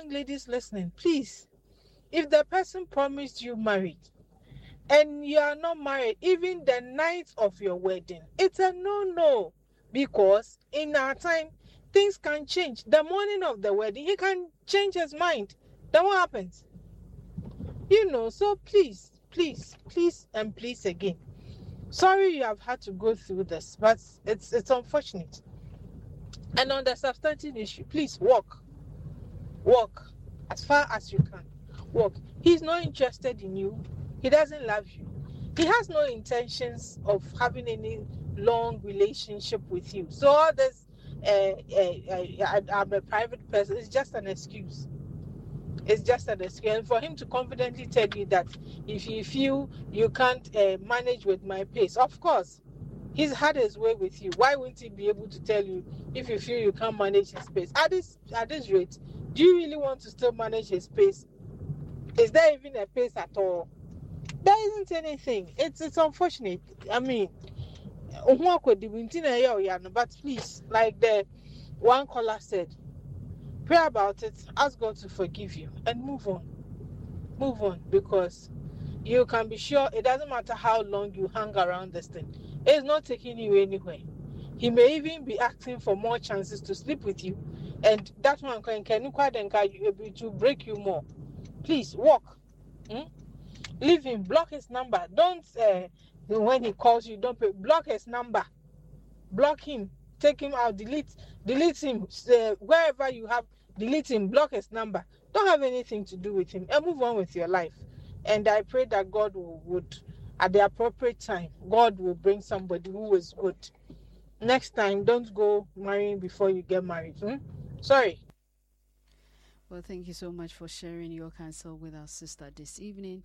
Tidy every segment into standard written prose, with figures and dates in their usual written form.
young ladies listening, please, if the person promised you marriage and you are not married, even the night of your wedding, it's a no-no. Because in our time, things can change. The morning of the wedding, he can change his mind. Then what happens? So please, and please again. Sorry you have had to go through this, but it's unfortunate. And on the substantive issue, please walk as far as you can. Walk. He's not interested in you. He doesn't love you. He has no intentions of having any long relationship with you. So all this, I'm a private person, it's just an excuse. It's just an excuse. And for him to confidently tell you that if you feel you can't manage with my pace, of course, he's had his way with you. Why wouldn't he be able to tell you if you feel you can't manage his pace? At this rate, do you really want to still manage his pace? Is there even a pace at all? There isn't anything. It's unfortunate. I mean, but please, like the one caller said, pray about it, ask God to forgive you, and move on, because you can be sure it doesn't matter how long you hang around this thing, it's not taking you anywhere. He may even be asking for more chances to sleep with you, and that one to break you more. Please walk. Leave him, block his number. Don't when he calls you, don't block his number. Block him, take him out, delete him. Wherever you have, delete him, block his number. Don't have anything to do with him, and move on with your life. And I pray that God would, at the appropriate time, God will bring somebody who is good. Next time, don't go marrying before you get married. Sorry. Well, thank you so much for sharing your counsel with our sister this evening.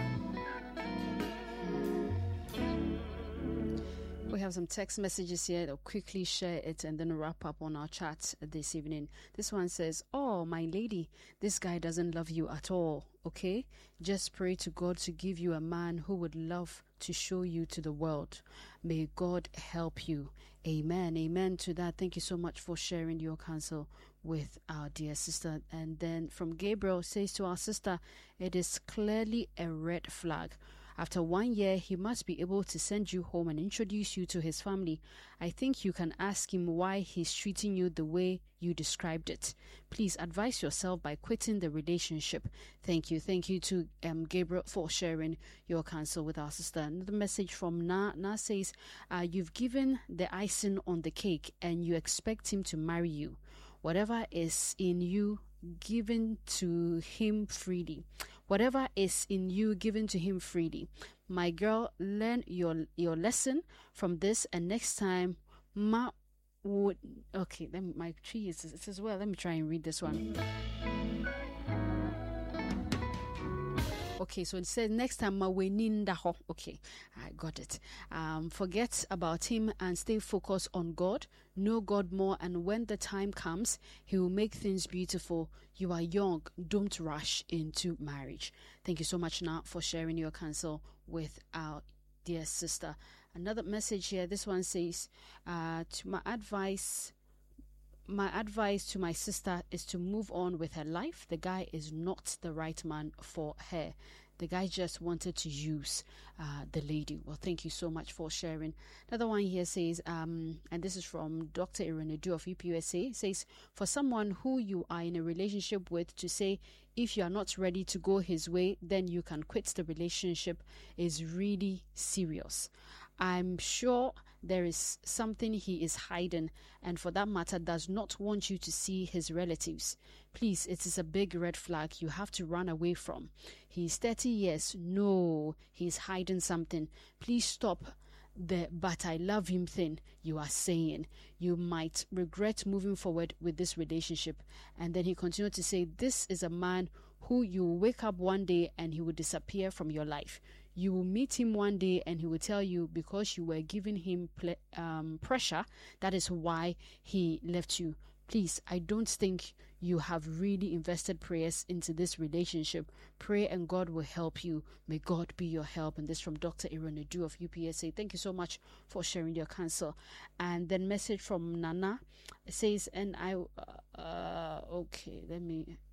We have some text messages here. I'll quickly share it and then wrap up on our chat this evening. This one says, "Oh, my lady, this guy doesn't love you at all, okay? Just pray to God to give you a man who would love to show you to the world. May God help you. Amen." Amen to that. Thank you so much for sharing your counsel with our dear sister. And then from Gabriel says to our sister, "It is clearly a red flag. After 1 year, he must be able to send you home and introduce you to his family. I think you can ask him why he's treating you the way you described it. Please advise yourself by quitting the relationship. Thank you." Thank you to Gabriel for sharing your counsel with our sister. Another message from Na. Na says, "You've given the icing on the cake and you expect him to marry you. Whatever is in you, given to him freely. Whatever is in you, given to him freely. My girl, learn your lesson from this, and next time, ma would..." Okay, then my tree is it as well. Let me try and read this one. Okay, so it says next time, Mawenindaho. Okay, I got it. Forget about him and stay focused on God. Know God more, and when the time comes, He will make things beautiful. You are young. Don't rush into marriage. Thank you so much, Na, for sharing your counsel with our dear sister. Another message here. This one says, "To my advice to my sister is to move on with her life. The guy is not the right man for her. The guy just wanted to use the lady." Well, thank you so much for sharing. Another one here says, and this is from Dr. Irenedu of UPUSA, says, "For someone who you are in a relationship with to say, if you are not ready to go his way, then you can quit the relationship is really serious. I'm sure there is something he is hiding, and for that matter does not want you to see his relatives. Please, it is a big red flag you have to run away from. He's 30 years. No, he's hiding something. Please stop the 'but I love him' thing you are saying. You might regret moving forward with this relationship." And then he continued to say, "This is a man who you will wake up one day and he will disappear from your life. You will meet him one day and he will tell you because you were giving him pressure, that is why he left you. Please, I don't think you have really invested prayers into this relationship. Pray and God will help you. May God be your help." And this from Dr. Irenedu of UPSA. Thank you so much for sharing your counsel. And then message from Nana. It says, and I, okay, let me